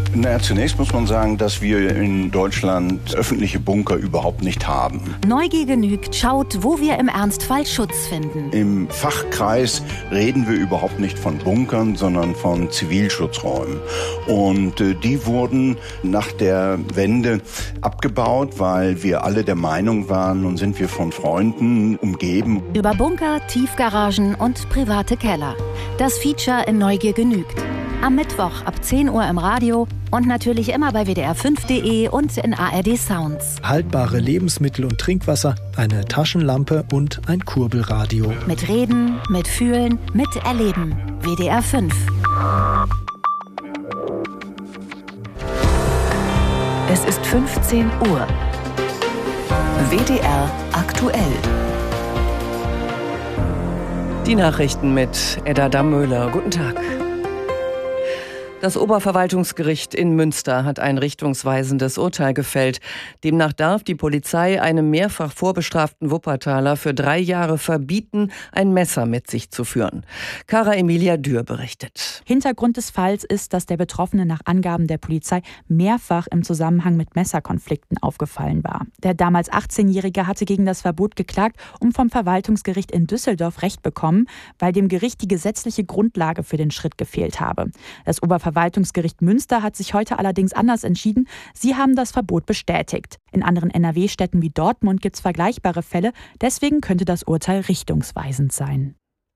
Na, zunächst muss man sagen, dass wir in Deutschland öffentliche Bunker überhaupt nicht haben. Neugier genügt, schaut, wo wir im Ernstfall Schutz finden. Im Fachkreis reden wir überhaupt nicht von Bunkern, sondern von Zivilschutzräumen. Und die wurden nach der Wende abgebaut, weil wir alle der Meinung waren, nun sind wir von Freunden umgeben. Über Bunker, Tiefgaragen und private Keller. Das Feature in Neugier genügt. Am Mittwoch ab 10 Uhr im Radio und natürlich immer bei wdr5.de und in ARD Sounds. Haltbare Lebensmittel und Trinkwasser, eine Taschenlampe und ein Kurbelradio. Mit Reden, mit Fühlen, mit Erleben. WDR 5. Es ist 15 Uhr. WDR aktuell. Die Nachrichten mit Edda Dammöhler. Guten Tag. Das Oberverwaltungsgericht in Münster hat ein richtungsweisendes Urteil gefällt. Demnach darf die Polizei einem mehrfach vorbestraften Wuppertaler für 3 Jahre verbieten, ein Messer mit sich zu führen. Cara Emilia Dürr berichtet. Hintergrund des Falls ist, dass der Betroffene nach Angaben der Polizei mehrfach im Zusammenhang mit Messerkonflikten aufgefallen war. Der damals 18-Jährige hatte gegen das Verbot geklagt und vom Verwaltungsgericht in Düsseldorf Recht bekommen, weil dem Gericht die gesetzliche Grundlage für den Schritt gefehlt habe. Das Oberverwaltungsgericht Münster hat sich heute allerdings anders entschieden. Sie haben das Verbot bestätigt. In anderen NRW-Städten wie Dortmund gibt es vergleichbare Fälle. Deswegen könnte das Urteil richtungsweisend sein.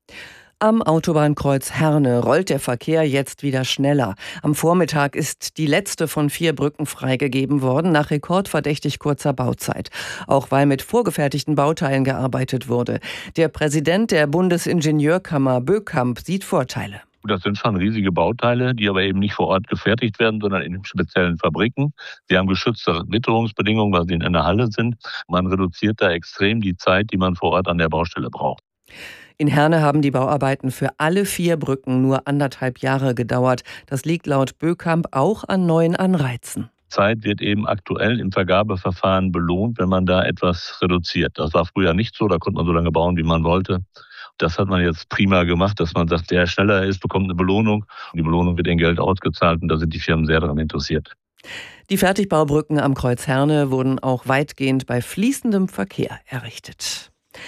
Am Autobahnkreuz Herne rollt der Verkehr jetzt wieder schneller. Am Vormittag ist die letzte von 4 Brücken freigegeben worden, nach rekordverdächtig kurzer Bauzeit. Auch weil mit vorgefertigten Bauteilen gearbeitet wurde. Der Präsident der Bundesingenieurkammer Bökamp sieht Vorteile. Das sind schon riesige Bauteile, die aber eben nicht vor Ort gefertigt werden, sondern in speziellen Fabriken. Sie haben geschützte Witterungsbedingungen, weil sie in einer Halle sind. Man reduziert da extrem die Zeit, die man vor Ort an der Baustelle braucht. In Herne haben die Bauarbeiten für alle 4 Brücken nur 1,5 Jahre gedauert. Das liegt laut Bökamp auch an neuen Anreizen. Zeit wird eben aktuell im Vergabeverfahren belohnt, wenn man da etwas reduziert. Das war früher nicht so, da konnte man so lange bauen, wie man wollte. Das hat man jetzt prima gemacht, dass man sagt, der schneller ist, bekommt eine Belohnung. Und die Belohnung wird in Geld ausgezahlt und da sind die Firmen sehr daran interessiert. Die Fertigbaubrücken am Kreuz Herne wurden auch weitgehend bei fließendem Verkehr errichtet.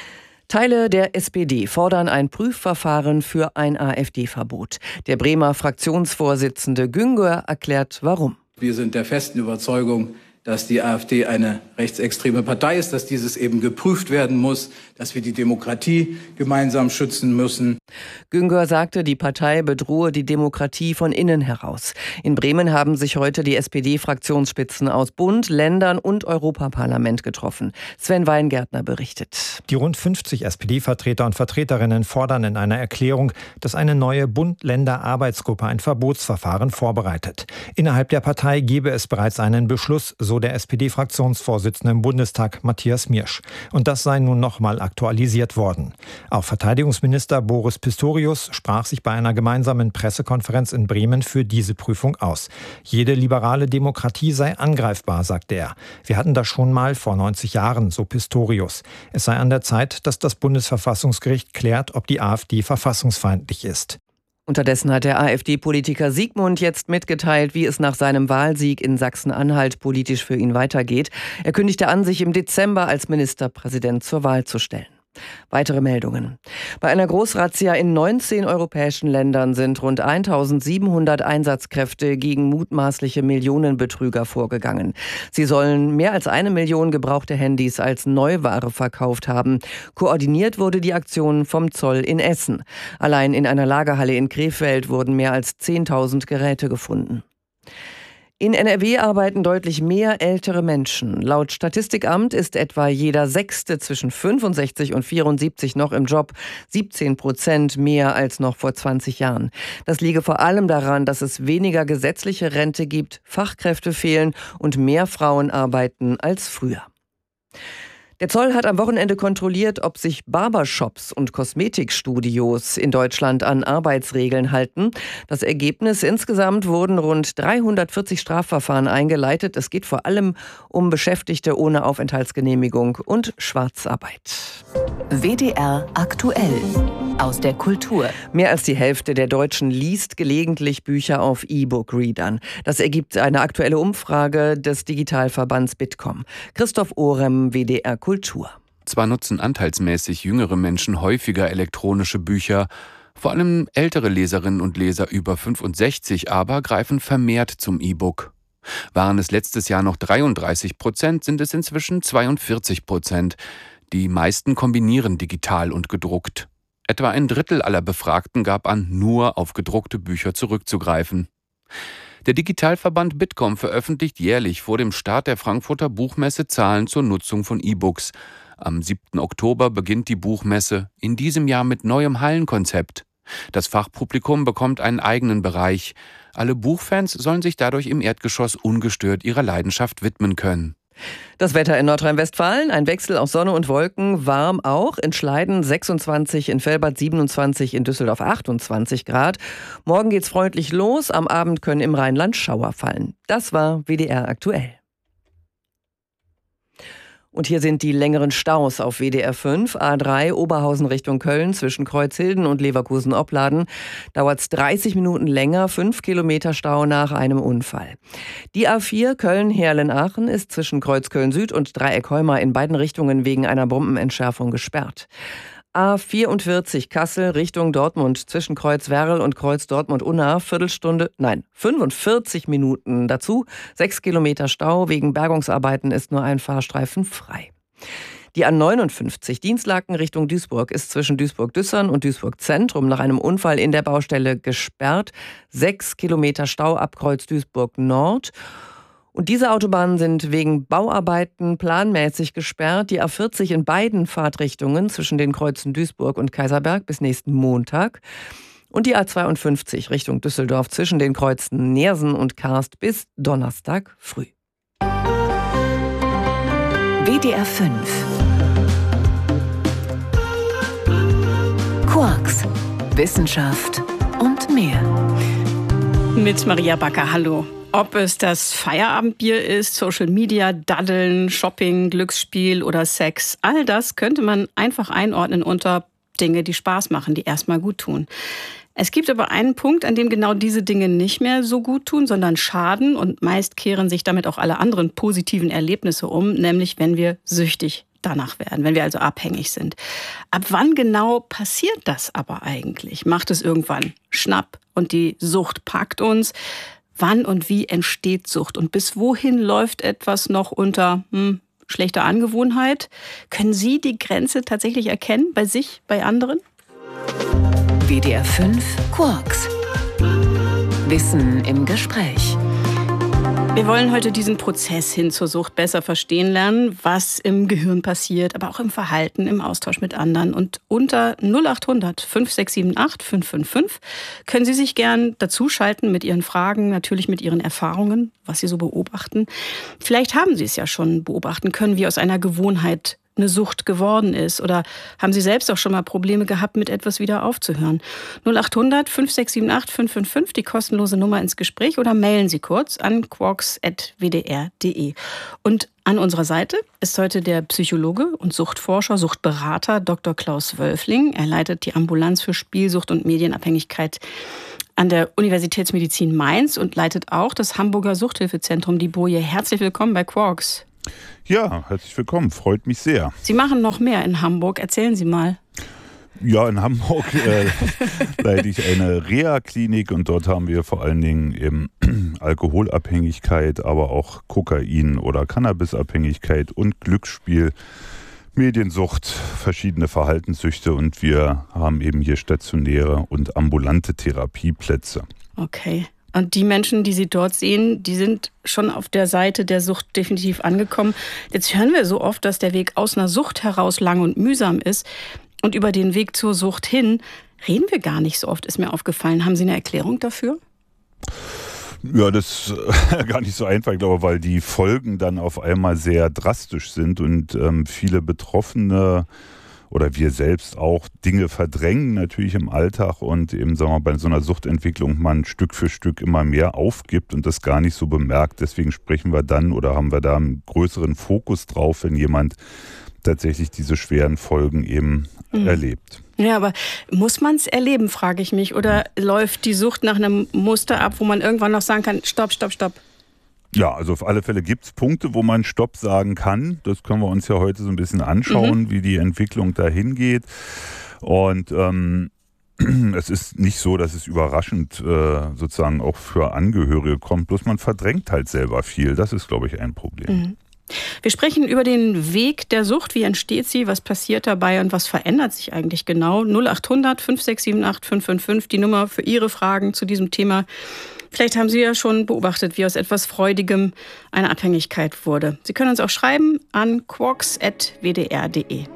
Teile der SPD fordern ein Prüfverfahren für ein AfD-Verbot. Der Bremer Fraktionsvorsitzende Güngör erklärt, warum. Wir sind der festen Überzeugung, dass die AfD eine rechtsextreme Partei ist, dass dieses eben geprüft werden muss, dass wir die Demokratie gemeinsam schützen müssen. Güngör sagte, die Partei bedrohe die Demokratie von innen heraus. In Bremen haben sich heute die SPD-Fraktionsspitzen aus Bund, Ländern und Europaparlament getroffen. Sven Weingärtner berichtet. Die rund 50 SPD-Vertreter und Vertreterinnen fordern in einer Erklärung, dass eine neue Bund-Länder-Arbeitsgruppe ein Verbotsverfahren vorbereitet. Innerhalb der Partei gebe es bereits einen Beschluss, so der SPD-Fraktionsvorsitzende im Bundestag Matthias Miersch. Und das sei nun nochmal aktualisiert worden. Auch Verteidigungsminister Boris Pistorius sprach sich bei einer gemeinsamen Pressekonferenz in Bremen für diese Prüfung aus. Jede liberale Demokratie sei angreifbar, sagte er. Wir hatten das schon mal vor 90 Jahren, so Pistorius. Es sei an der Zeit, dass das Bundesverfassungsgericht klärt, ob die AfD verfassungsfeindlich ist. Unterdessen hat der AfD-Politiker Siegmund jetzt mitgeteilt, wie es nach seinem Wahlsieg in Sachsen-Anhalt politisch für ihn weitergeht. Er kündigte an, sich im Dezember als Ministerpräsident zur Wahl zu stellen. Weitere Meldungen. Bei einer Großrazzia in 19 europäischen Ländern sind rund 1700 Einsatzkräfte gegen mutmaßliche Millionenbetrüger vorgegangen. Sie sollen mehr als 1 Million gebrauchte Handys als Neuware verkauft haben. Koordiniert wurde die Aktion vom Zoll in Essen. Allein in einer Lagerhalle in Krefeld wurden mehr als 10.000 Geräte gefunden. In NRW arbeiten deutlich mehr ältere Menschen. Laut Statistikamt ist etwa jeder 6. zwischen 65 und 74 noch im Job, 17% mehr als noch vor 20 Jahren. Das liege vor allem daran, dass es weniger gesetzliche Rente gibt, Fachkräfte fehlen und mehr Frauen arbeiten als früher. Der Zoll hat am Wochenende kontrolliert, ob sich Barbershops und Kosmetikstudios in Deutschland an Arbeitsregeln halten. Das Ergebnis: insgesamt wurden rund 340 Strafverfahren eingeleitet. Es geht vor allem um Beschäftigte ohne Aufenthaltsgenehmigung und Schwarzarbeit. WDR aktuell aus der Kultur. Mehr als die Hälfte der Deutschen liest gelegentlich Bücher auf E-Book-Readern. Das ergibt eine aktuelle Umfrage des Digitalverbands Bitkom. Christoph Orem, WDR Kultur. Zwar nutzen anteilsmäßig jüngere Menschen häufiger elektronische Bücher, vor allem ältere Leserinnen und Leser über 65 aber greifen vermehrt zum E-Book. Waren es letztes Jahr noch 33%, sind es inzwischen 42%. Die meisten kombinieren digital und gedruckt. Etwa ein Drittel aller Befragten gab an, nur auf gedruckte Bücher zurückzugreifen. Der Digitalverband Bitkom veröffentlicht jährlich vor dem Start der Frankfurter Buchmesse Zahlen zur Nutzung von E-Books. Am 7. Oktober beginnt die Buchmesse, in diesem Jahr mit neuem Hallenkonzept. Das Fachpublikum bekommt einen eigenen Bereich. Alle Buchfans sollen sich dadurch im Erdgeschoss ungestört ihrer Leidenschaft widmen können. Das Wetter in Nordrhein-Westfalen: ein Wechsel aus Sonne und Wolken, warm auch, in Schleiden 26, in Velbert 27, in Düsseldorf 28 Grad. Morgen geht's freundlich los, am Abend können im Rheinland Schauer fallen. Das war WDR aktuell. Und hier sind die längeren Staus auf WDR 5. A3 Oberhausen Richtung Köln zwischen Kreuzhilden und Leverkusen-Opladen. Dauert es 30 Minuten länger, 5 Kilometer Stau nach einem Unfall. Die A4 Köln-Herlen-Aachen ist zwischen Kreuzköln Süd und Dreieck Heuma in beiden Richtungen wegen einer Bombenentschärfung gesperrt. A44 Kassel Richtung Dortmund zwischen Kreuz Werl und Kreuz Dortmund-Unna 45 Minuten dazu. 6 Kilometer Stau, wegen Bergungsarbeiten ist nur ein Fahrstreifen frei. Die A59 Dienstlaken Richtung Duisburg ist zwischen Duisburg-Düssern und Duisburg-Zentrum nach einem Unfall in der Baustelle gesperrt. 6 Kilometer Stau ab Kreuz Duisburg-Nord. Und diese Autobahnen sind wegen Bauarbeiten planmäßig gesperrt. Die A40 in beiden Fahrtrichtungen zwischen den Kreuzen Duisburg und Kaiserberg bis nächsten Montag. Und die A52 Richtung Düsseldorf zwischen den Kreuzen Neersen und Karst bis Donnerstag früh. WDR 5 Quarks, Wissenschaft und mehr. Mit Maria Backer, hallo. Ob es das Feierabendbier ist, Social Media, Daddeln, Shopping, Glücksspiel oder Sex, all das könnte man einfach einordnen unter Dinge, die Spaß machen, die erstmal gut tun. Es gibt aber einen Punkt, an dem genau diese Dinge nicht mehr so gut tun, sondern schaden, und meist kehren sich damit auch alle anderen positiven Erlebnisse um, nämlich wenn wir süchtig danach werden, wenn wir also abhängig sind. Ab wann genau passiert das aber eigentlich? Macht es irgendwann Schnapp und die Sucht packt uns? Wann und wie entsteht Sucht? Und bis wohin läuft etwas noch unter schlechter Angewohnheit? Können Sie die Grenze tatsächlich erkennen? Bei sich, bei anderen? WDR 5 Quarks. Wissen im Gespräch. Wir wollen heute diesen Prozess hin zur Sucht besser verstehen lernen, was im Gehirn passiert, aber auch im Verhalten, im Austausch mit anderen. Und unter 0800 5678 555 können Sie sich gern dazuschalten mit Ihren Fragen, natürlich mit Ihren Erfahrungen, was Sie so beobachten. Vielleicht haben Sie es ja schon beobachten können, wie aus einer Gewohnheit eine Sucht geworden ist, oder haben Sie selbst auch schon mal Probleme gehabt, mit etwas wieder aufzuhören? 0800 5678 555, die kostenlose Nummer ins Gespräch, oder mailen Sie kurz an quarks@wdr.de. Und an unserer Seite ist heute der Psychologe und Suchtforscher, Suchtberater Dr. Klaus Wölfling. Er leitet die Ambulanz für Spielsucht und Medienabhängigkeit an der Universitätsmedizin Mainz und leitet auch das Hamburger Suchthilfezentrum Die Boje. Herzlich willkommen bei Quarks. Ja, herzlich willkommen, freut mich sehr. Sie machen noch mehr in Hamburg, erzählen Sie mal. Ja, in Hamburg leite ich eine Reha-Klinik, und dort haben wir vor allen Dingen eben Alkoholabhängigkeit, aber auch Kokain- oder Cannabisabhängigkeit und Glücksspiel, Mediensucht, verschiedene Verhaltenssüchte, und wir haben eben hier stationäre und ambulante Therapieplätze. Okay. Und die Menschen, die Sie dort sehen, die sind schon auf der Seite der Sucht definitiv angekommen. Jetzt hören wir so oft, dass der Weg aus einer Sucht heraus lang und mühsam ist. Und über den Weg zur Sucht hin reden wir gar nicht so oft, ist mir aufgefallen. Haben Sie eine Erklärung dafür? Ja, das ist gar nicht so einfach, ich glaube, weil die Folgen dann auf einmal sehr drastisch sind und viele Betroffene oder wir selbst auch Dinge verdrängen natürlich im Alltag und eben, sagen wir mal, bei so einer Suchtentwicklung man Stück für Stück immer mehr aufgibt und das gar nicht so bemerkt. Deswegen sprechen wir dann oder haben wir da einen größeren Fokus drauf, wenn jemand tatsächlich diese schweren Folgen eben erlebt. Ja, aber muss man es erleben, frage ich mich. Oder läuft die Sucht nach einem Muster ab, wo man irgendwann noch sagen kann, stopp, stopp, stopp? Ja, also auf alle Fälle gibt es Punkte, wo man Stopp sagen kann. Das können wir uns ja heute so ein bisschen anschauen, wie die Entwicklung dahin geht. Und es ist nicht so, dass es überraschend sozusagen auch für Angehörige kommt. Bloß man verdrängt halt selber viel. Das ist, glaube ich, ein Problem. Wir sprechen über den Weg der Sucht. Wie entsteht sie? Was passiert dabei? Und was verändert sich eigentlich genau? 0800 5678 555, die Nummer für Ihre Fragen zu diesem Thema. Vielleicht haben Sie ja schon beobachtet, wie aus etwas Freudigem eine Abhängigkeit wurde. Sie können uns auch schreiben an quarks@wdr.de.